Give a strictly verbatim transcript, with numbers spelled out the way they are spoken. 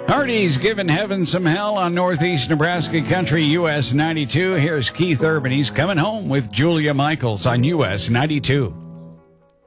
Hardy's giving heaven some hell on Northeast Nebraska Country, U S ninety-two. Here's Keith Urban. He's coming home with Julia Michaels on U S ninety-two.